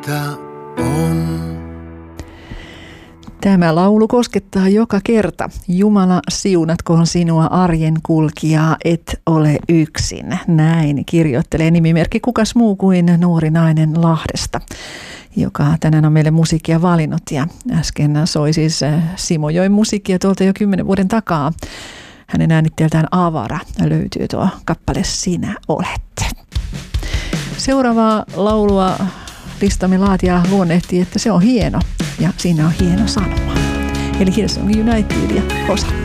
Tämä laulu koskettaa joka kerta. Jumala siunatkoon sinua arjen kulkijaa, et ole yksin. Näin kirjoittelee nimimerkki kukas muu kuin nuori nainen Lahdesta, joka tänään on meille musiikkia valinnut. Ja äsken soi siis Simo Joen musiikkia tuolta jo 10 vuoden takaa. Hänen äänitteeltään Avara löytyy tuo kappale Sinä olet. Seuraavaa laulua listamme laatija luonnehti, että se on hieno ja siinä on hieno sanoma. Eli Hillsong United ja Hosanna.